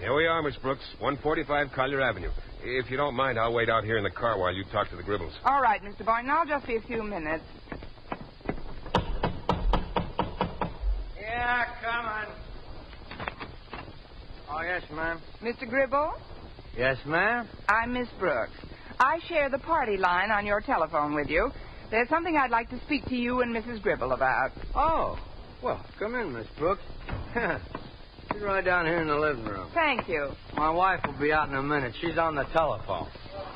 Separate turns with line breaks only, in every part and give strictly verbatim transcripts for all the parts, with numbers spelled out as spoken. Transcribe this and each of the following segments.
Here we are, Miss Brooks. one forty-five Collier Avenue. If you don't mind, I'll wait out here in the car while you talk to the Gribbles.
All right, Mister Boynton. I'll just be a few minutes.
Yeah, come on. Oh, yes, ma'am.
Mister Gribble?
Yes, ma'am?
I'm Miss Brooks. I share the party line on your telephone with you. There's something I'd like to speak to you and Missus Gribble about.
Oh, well, come in, Miss Brooks. She's right down here in the living room.
Thank you.
My wife will be out in a minute. She's on the telephone.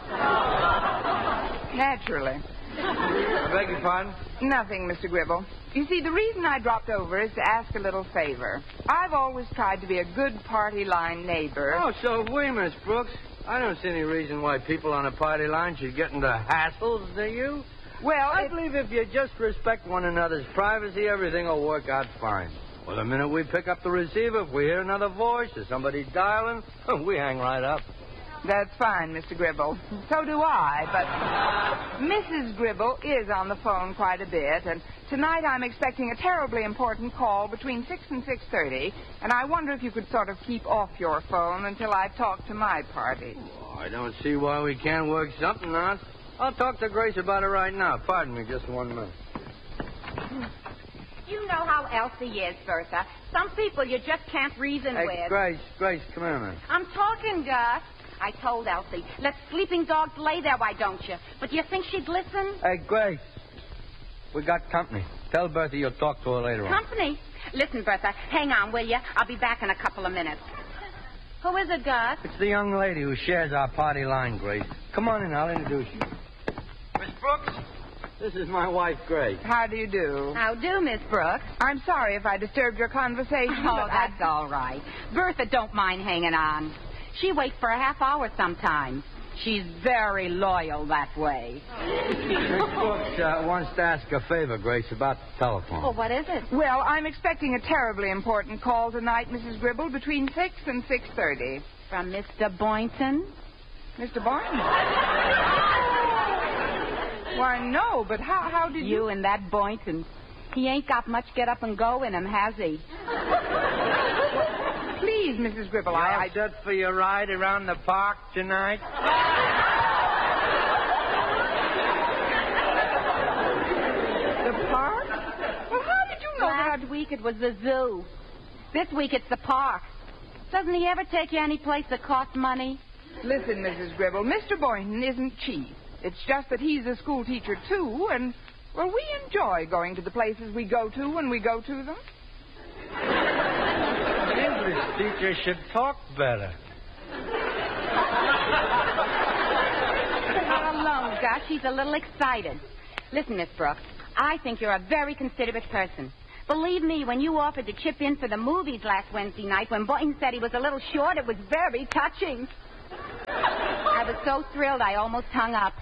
Naturally.
I beg your pardon?
Nothing, Mister Gribble. You see, the reason I dropped over is to ask a little favor. I've always tried to be a good party line neighbor.
Oh, so have we, Miss Brooks. I don't see any reason why people on a party line should get into hassles, do you?
Well,
I
it...
believe if you just respect one another's privacy, everything will work out fine. Well, the minute we pick up the receiver, if we hear another voice or somebody dialing, we hang right up.
That's fine, Mister Gribble. So do I, but Missus Gribble is on the phone quite a bit, and tonight I'm expecting a terribly important call between six and six thirty, and I wonder if you could sort of keep off your phone until I talk to my party.
Oh, I don't see why we can't work something out. I'll talk to Grace about it right now. Pardon me, just one minute.
You know how Elsie is, Bertha. Some people you just can't reason
Hey,
with.
Grace, Grace, come here a minute.
I'm talking, Gus. I told Elsie, let sleeping dogs lay there, why don't you? But do you think she'd listen?
Hey, Grace, we got company. Tell Bertha you'll talk to her later on.
Company? Listen, Bertha, hang on, will you? I'll be back in a couple of minutes. Who is it, Gus?
It's the young lady who shares our party line, Grace. Come on in, I'll introduce you. Miss Brooks, this is my wife, Grace.
How do you do?
How do, Miss Brooks?
I'm sorry if I disturbed your conversation.
Oh,
but
that's
I...
all right. Bertha don't mind hanging on. She waits for a half hour sometimes. She's very loyal that way.
Miss Brooks uh, wants to ask a favor, Grace, about the telephone.
Well, what is it?
Well, I'm expecting a terribly important call tonight, Missus Gribble, between six and six thirty.
From Mister Boynton?
Mister Boynton? Why, no, but how, how did you...
You and that Boynton. He ain't got much get up and go in him, has he?
Please, Missus Gribble,
You
I...
all set for your ride around the park tonight?
The park? Well, how did you know that?
Last week it was the zoo. This week it's the park. Doesn't he ever take you any place that costs money?
Listen, Missus Gribble, Mister Boynton isn't cheap. It's just that he's a school teacher, too, and, well, we enjoy going to the places we go to when we go to them.
English teacher should talk better.
Leave her alone, Gus. She's a little excited. Listen, Miss Brooks, I think you're a very considerate person. Believe me, when you offered to chip in for the movies last Wednesday night, when Boynton said he was a little short, it was very touching. I was so thrilled I almost hung up.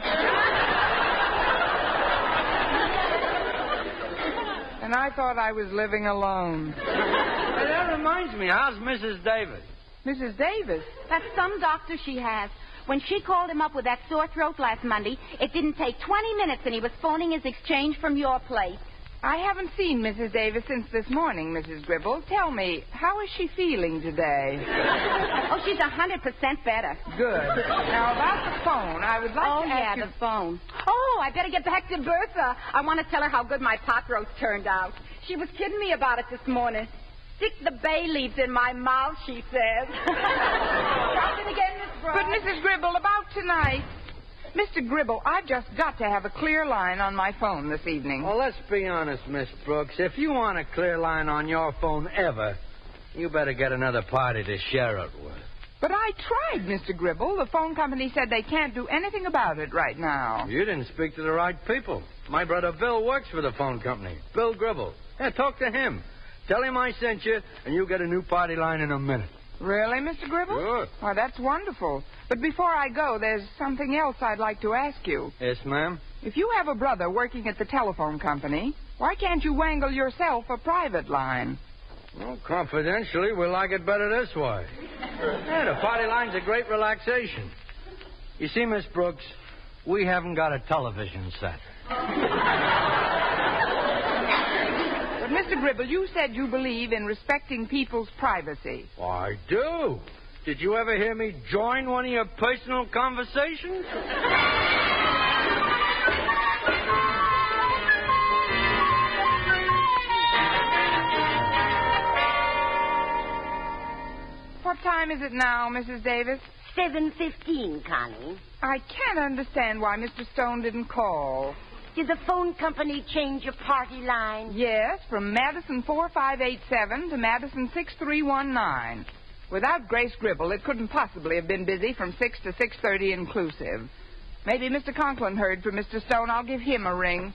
And I thought I was living alone.
Hey, that reminds me, how's Missus Davis?
Missus Davis?
That's some doctor she has. When she called him up with that sore throat last Monday, it didn't take twenty minutes and he was phoning his exchange from your place.
I haven't seen Missus Davis since this morning, Missus Gribble. Tell me, how is she feeling today?
Oh, she's a hundred percent better.
Good. Now, about the phone, I would like
oh,
to
yeah,
ask you...
the phone. Oh, I better get back to Bertha. I want to tell her how good my pot roast turned out. She was kidding me about it this morning. Stick the bay leaves in my mouth, she says. Stop it again, Miss Brooks.
But, Missus Gribble, about tonight... Mister Gribble, I've just got to have a clear line on my phone this evening.
Well, let's be honest, Miss Brooks. If you want a clear line on your phone ever, you better get another party to share it with.
But I tried, Mister Gribble. The phone company said they can't do anything about it right now.
You didn't speak to the right people. My brother Bill works for the phone company. Bill Gribble. Yeah, talk to him. Tell him I sent you, and you'll get a new party line in a minute.
Really, Mister Gribble?
Sure.
Why, that's wonderful. But before I go, there's something else I'd like to ask you.
Yes, ma'am?
If you have a brother working at the telephone company, why can't you wangle yourself a private line?
Well, confidentially, we like it better this way. Yeah, the party line's a great relaxation. You see, Miss Brooks, we haven't got a television set.
But, Mister Gribble, you said you believe in respecting people's privacy.
I do. did you ever hear me join one of your personal conversations?
What time is it now, Missus Davis?
seven fifteen, Connie.
I can't understand why Mister Stone didn't call.
Did the phone company change your party line?
Yes, from Madison four five eight seven to Madison six three one nine. Without Grace Gribble, it couldn't possibly have been busy from six to six thirty inclusive. Maybe Mister Conklin heard from Mister Stone. I'll give him a ring.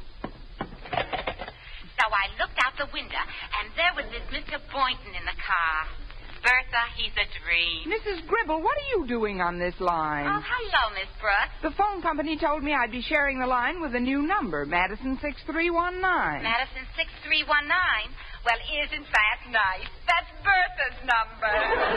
So I looked out the window, and there was this Mister Boynton in the car. Bertha, he's a dream.
Missus Gribble, what are you doing on this line?
Oh, hello, Miss Brooks.
The phone company told me I'd be sharing the line with a new number, Madison six three one nine.
Madison six three one nine? Well, isn't that nice? That's Bertha's number.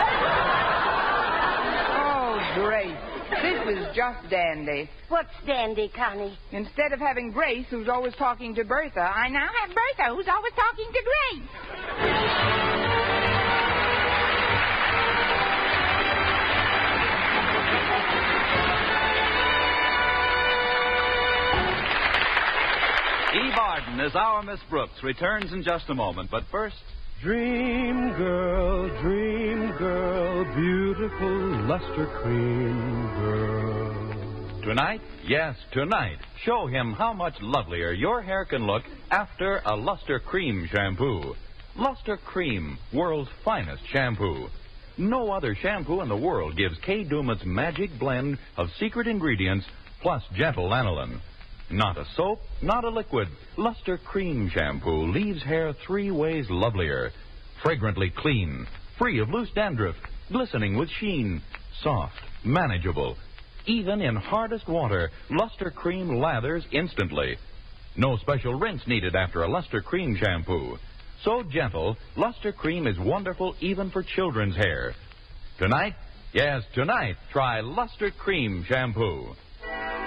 Oh, Grace. This was just dandy.
What's dandy, Connie?
Instead of having Grace, who's always talking to Bertha, I now have Bertha, who's always talking to Grace.
Eve Arden as our Miss Brooks returns in just a moment, but first...
Dream girl, dream girl, beautiful luster cream girl.
Tonight, yes, tonight, show him how much lovelier your hair can look after a Luster Cream shampoo. Luster Cream, world's finest shampoo. No other shampoo in the world gives Kay Daumit's magic blend of secret ingredients plus gentle lanolin. Not a soap, not a liquid. Luster Cream shampoo leaves hair three ways lovelier. Fragrantly clean, free of loose dandruff, glistening with sheen, soft, manageable. Even in hardest water, Luster Cream lathers instantly. No special rinse needed after a Luster Cream shampoo. So gentle, Luster Cream is wonderful even for children's hair. Tonight, yes, tonight, try Luster Cream shampoo.